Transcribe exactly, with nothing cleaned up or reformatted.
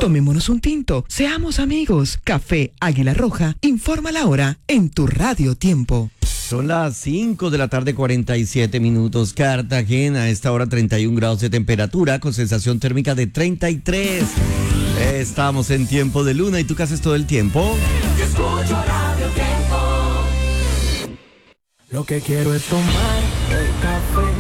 Tomémonos un tinto, seamos amigos. Café Águila Roja, informa la hora en tu Radio Tiempo. Son las cinco de la tarde, cuarenta y siete minutos. Cartagena, a esta hora treinta y un grados de temperatura con sensación térmica de treinta y tres. Estamos en tiempo de luna. ¿Y tú qué haces todo el tiempo? Yo escucho Radio Tiempo. Lo que quiero es tomar el café